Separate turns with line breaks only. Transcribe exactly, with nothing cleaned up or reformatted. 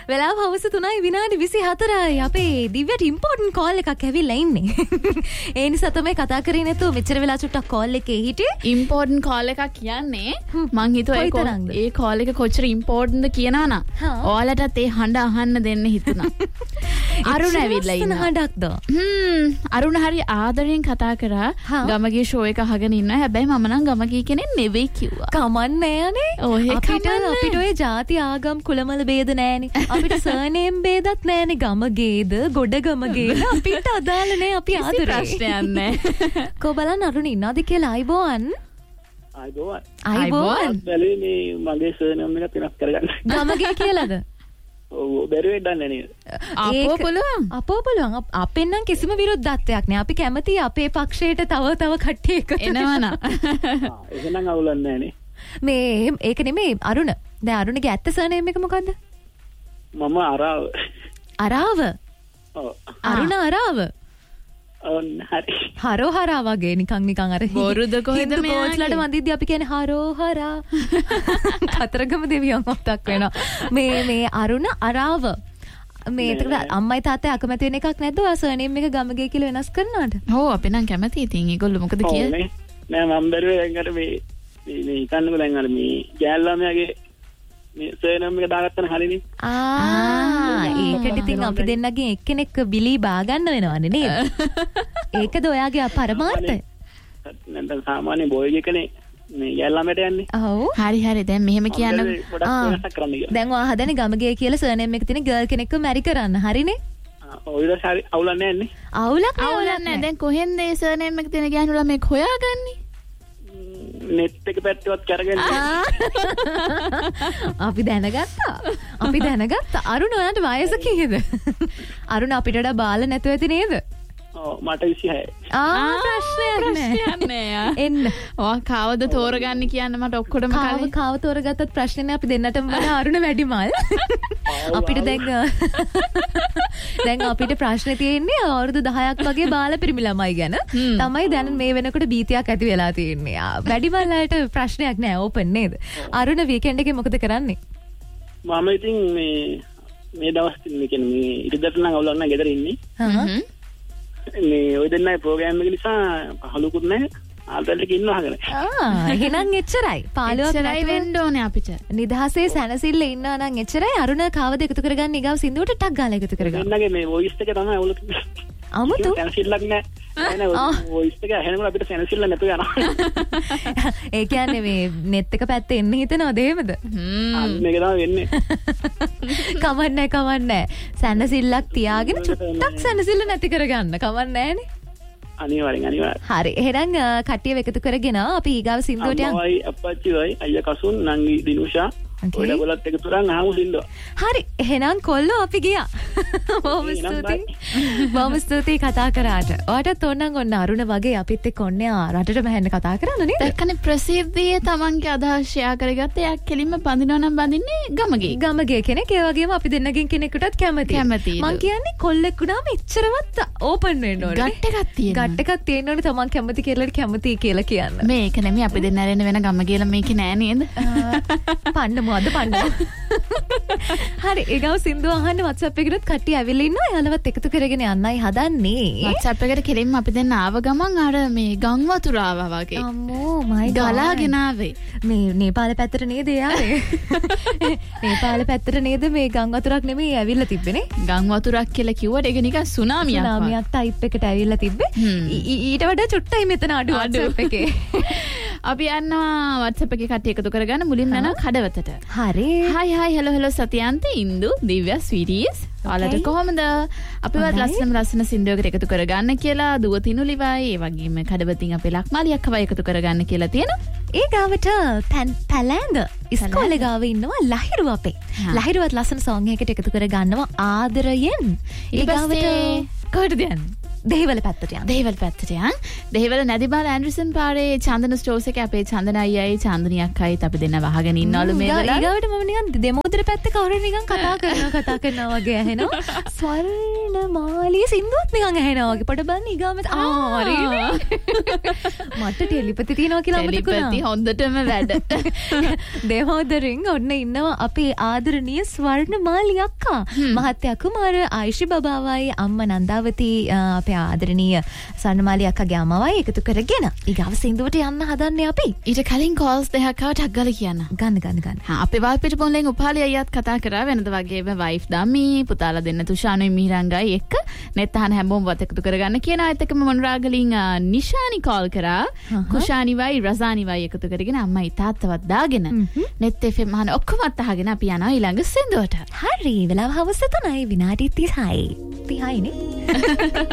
වෙලාව හවස තුනයි විනාඩි විසිහතරයි. අපේ දිව්‍යට ඉම්පෝටන්ට් කෝල් එකක් ඇවිල්ලා ඉන්නේ. ඒ නිසා තමයි කතා කරේ නැතුව මෙච්චර වෙලා චුට්ටක් කෝල් එකේ හිටියේ.
ඉම්පෝටන්ට් කෝල් එකක් කියන්නේ මං හිතුවා ඒ කෝල් එක කොච්චර ඉම්පෝටන්ට්ද කියනවා නා. ඔයාලටත් ඒ හඬ අහන්න දෙන්න හිතුණා. අරුණ ඇවිල්ලා ඉන්නවා. හඬක්ද? හ්ම් අරුණ හරි ආදරෙන් කතා කරා. ගමගේ ෂෝ එක අහගෙන ඉන්නවා. හැබැයි මම නම් ගමගේ කෙනෙක් නෙවෙයි කිව්වා. කමන්නේ යන්නේ. අපිට අපිට ඔය ಜಾති ආගම් කුලමල ભેද නෑනේ. අපිට සර්නේම් ભેදත් නෑනේ. ගමගේද ගොඩ ගමගේද අපිට අදාළ නෑ. අපි ආදරේ ප්‍රශ්නයක් නෑ. කො බලන්න අරුණ ඉන්නවද කියලා අයිබෝන්.
අයිබෝන්.
අයිබෝන්.
බැලුවේ මේ මගේ සර්නේම් එක වෙනස් කරගන්න.
ගමගේ කියලාද?
ඔව් බැරි වෙන්න නේද?
අපෝ පුළුවන්.
අපෝ පුළුවන්. අපෙන් නම් කිසිම විරුද්ධත්වයක් නෑ. අපි කැමති අපේ පක්ෂයට තව තව කට්ටිය එකතු
එනවා නා.
ආ එහෙනම් අවුලක් නෑනේ.
මේ ඒක නෙමෙයි අරුණ. දැන් අරුණගේ ඇත්ත සර්නේම් එක මොකද්ද?
මම අරාව.
අරාව.
ඔව්.
අරුණ අරාව.
ඔන්න හරි.
හරෝ හරා වගේ නිකන් නිකන් අර
බොරුද කොහෙද මේ
කෝච්ලට වඳිද්දි අපි කියන්නේ හරෝ හරා. කතරගම දෙවියන් මතක් වෙනවා. මේ මේ අරුණ අරාව. මේ එතකොට අම්මයි තාත්තයි අකමැති වෙන එකක් නැද්ද? ඔය සර්නේම් එක ගමගේ කියලා වෙනස් කරනවට?
ඔව් අපි නම් කැමතියි. ඉතින් ඒගොල්ලෝ මොකද කියන්නේ?
නෑ මම බැලුවේ දැන් අර මේ මේ හිතන්නකෝ දැන් අර මේ ගෑල්ලාමයාගේ මේ සර්නේම් එක දාගත්තන හරිනේ.
ආ ඒකට ඉතින් අපි දෙන්නගෙන් එක්කෙනෙක් බිලී බා ගන්න වෙනවනේ නේද? ඒකද ඔයාගේ පරමාර්ථය?
නැත්නම් සාමාන්‍ය බොයි එකනේ මේ ගෑල්ලාමයට යන්නේ.
ඔව්.
හරි හරි දැන් මෙහෙම කියන්න.
දැන් ඔයා හදන්නේ ගමගේ කියලා සර්නේම් එක තියෙන ගර්ල් කෙනෙක්ව මැරි කරන්න. හරිනේ?
ඔය ඊට හරි අවුලක් නෑ නේ.
අවුලක්
අවුලක් නෑ. දැන් කොහෙන්ද ඒ සර්නේම් එක තියෙන ගෑනුලා මේක හොයාගන්නේ?
නෙට් එක පැත්තවත් කරගෙන
අපි දැනගත්තා. අපි දැනගත්තා. අරුණ ඔයාට වයස කීයද? අරුණ අපිට වඩා බාල නැතුව ඇති නේද?
ඔව් මට විසිහයයි.
ආ ප්‍රශ්නයක් නෑ. එන්න.
ඔයා කාවද තෝරගන්නේ කියන්න මට ඔක්කොටම
කාව
කලින්.
කාව තෝරගත්තත් ප්‍රශ්නේ නෑ. අපි දෙන්නටම වඩා අරුණ වැඩිමල්. අපිට දැන් දැන් අපිට ප්‍රශ්නේ තියෙන්නේ අවුරුදු දහයක් වගේ බාල පිරිමි ළමයි ගැන. තමයි දැන් මේ වෙනකොට බීතියක් ඇති වෙලා තියෙන්නේ. වැඩිමල් අයට ප්‍රශ්නයක් නෑ. ඕපන් නේද? අරුණ වීකෙන්ඩ් එකේ මොකද කරන්නේ?
මම ඉතින් මේ මේ දවස් මේ කියන්නේ මේ ඉරිදට නම් අවුලක් නැහැ ගෙදර ඉන්නේ.
හ්ම්.
මේ ඔය දෙන්නයි ප්‍රෝග්‍රෑම් එක නිසා පහලුකුත් නැහැ. ආල්තල්ලක ඉන්නවා හගෙන.
ආ එහෙනම් එච්චරයි. පාළුවක්
එච්චරයි වෙන්න ඕනේ අපිට.
නිදහසේ සැනසෙල්ල ඉන්නවා නම් එච්චරයි. අරුණ කාවද එකතු කරගන්න ඊගාව සින්දුවට ටක් ගාලා එකතු කරගන්න.
දෙන්නගේ මේ වොයිස් එක තමයි අවුල.
අමුතු.
සැනසෙල්ලක් නැහැ. නෑ වොයිස් එක ඇහෙනකොට අපිට සැනසෙල්ල නැතු යනවා.
ඒ කියන්නේ මේ නෙට් එක පැත්තේ එන්න හිතනවද එහෙමද?
හ්ම්. මේක තමයි වෙන්නේ.
කවන්නේ කවන්නේ. සැනසෙල්ලක් තියාගෙන චුට්ටක් සැනසෙල්ල නැති කරගන්න. කවන්නේ නෑනේ.
අනිවාර්යෙන් අනිවාර්යෙන්.
හරි. එහෙනම් කට්ටිය එකතු කරගෙන අපි ඊගාව සින්දුවට යමු.
අම්මයි අප්පච්චියි අයියා කසුන් නංගි දිනුෂා ඔය ගොල්ලත් එකතු කරන් ආමු සින්දුව.
හරි. එහෙනම් කොල්ලෝ අපි ගියා. බොහොම ස්තුතියි. බොහොම ස්තුතියි කතා කරාට. ඔයාටත් ඕනනම් ඔන්න අරුණ වගේ අපිත් එක්ක ඔන්නේ රටට මහෙන්න කතා කරන්න නේද?
දැක්කනේ ප්‍රසිද්ධියේ තමන්ගේ අදහස් ෂෙයා කරගත්ත එයා කෙලින්ම බඳිනවා නම් බඳින්නේ ගමගේ.
ගමගේ කෙනෙක් ඒ වගේම අපි දෙන්නගෙන් කෙනෙකුටත් කැමතියි.
කැමතියි.
මං කියන්නේ කොල්ලෙක් වුණාම එච්චරවත් ඕපන් වෙන්න ඕනේ.
ගට් එකක් තියෙනවා.
ගට් එකක් තියෙන්න ඕනේ තමන් කැමති කියලා කැමතියි කියලා කියන්න.
මේක නෙමෙයි අපි දෙන්න ආරෙන්න වෙන ගමගේලා මේකේ නෑ නේද?
පන්නමු අද පන්නමු. හරි ඒගව සින්දුව අහන්න WhatsApp එකකටත් කට්ටිය ඇවිල්ලා ඉන්නවා. යාළුවත් එකතු කරගෙන යන්නයි හදන්නේ.
WhatsApp එකට කෙලින්ම අපි දෙන්න ආව ගමන් අර මේ ගම් වතුර ආවා වගේ.
අම්මෝ මයි
ගලාගෙන ආවේ.
මේ නේපාල පැත්තට නේද යාවේ? නේපාල පැත්තට නේද මේ ගම් වතුරක් නෙමෙයි ඇවිල්ලා තිබ්බේනේ.
ගම් වතුරක් කියලා කිව්වට ඒක නිකන් සුනාමියක් වගේ.
සුනාමියක් ටයිප් එකට ඇවිල්ලා තිබ්බේ. ඊට වඩා චුට්ටයි මෙතන අඩු WhatsApp එකේ. අපි යනවා WhatsApp එකේ කට්ටිය එකතු කරගන්න මුලින්ම යනවා කඩවතට. හරි.
හයි හයි හෙලෝ හෙලෝ සතියන්ත ඉන්දු දිව්‍ය ස්වීටීස්. ඔයාලට කොහොමද? අපිවත් ලස්සන ලස්සන සින්දුවකට එකතු කරගන්න කියලා දුව තිනුලිවයි ඒ වගේම කඩවතින් අපේ ලක්මාලියක් කවයි එකතු කරගන්න කියලා තියෙනවා. ඒ ගාවට පැලෑඳ ඉස්කෝලේ ගාව ඉන්නවා ලහිරුව අපේ. ලහිරුවත් ලස්සන සෝං එකකට එකතු කරගන්නවා ආදරයෙන්. ඒ ගාවට කොහෙටද යන්නේ?
දෙහිවල පැත්තට යන්න.
දෙහිවල පැත්තට යන්න. දෙහිවල නැදිබාල ඇන්ඩර්සන් පාරේ චන්දන ස්ටෝර්ස් එකේ අපේ චන්දන අයියයි චන්දනී අක්කයි අපි දෙන්න වහගෙන ඉන්නවලු මේ වෙලාවට.
ඊගාවට මම නිකන් දෙමෝදර පැත්තේ කවුරු නිකන් කතා කරනවා කතා කරනවා වගේ ඇහෙනවා. ස්වර්ණමාලී සින්දුවත් නිකන් ඇහෙනවා වගේ. පොඩ බලන්න ඊගාවට ආ හරිනේ. මට ටෙලිපති තියනවා කියලා මතක වුණා.
ටෙලිපති හොඳටම වැඩ.
දෙමෝදරින් ඔන්න ඉන්නවා අපේ ආදරණීය ස්වර්ණමාලී අක්කා. මහත්තයා කුමාර ආයිෂි බබාවයි අම්මා නන්දාවති අපේ ආදරණීය ස්වර්ණමාලී අක්කාගේ අම්මවයි එකතු කරගෙන ඊගාව සින්දුවට යන්න හදන්නේ අපි.
ඊට කලින් කෝල්ස් දෙකක් ආව ටක් ගාලා කියන්න.
ගන්න ගන්න ගන්න.
හා අපේ වාල්පිට පොන්ලෙන් උපාලි අයියාත් කතා කරා වෙනද වගේම වයිෆ් දම්මි පුතාලා දෙන්න තුෂානුයි මිහිරංගයි එක්ක net අහන හැමෝම වත් එකතු කරගන්න කියන ආයත් එකම මොනරාගලින් නිෂානි කෝල් කරා. කුෂානිවයි රසානිවයි එකතු කරගෙන අම්මයි තාත්තවත් දාගෙන net F M අහන ඔක්කොමත් අහගෙන අපි යනවා ඊළඟ සින්දුවට.
හරි වෙලාව හවස තුනයි විනාඩි තිහයි. තිහයිනේ.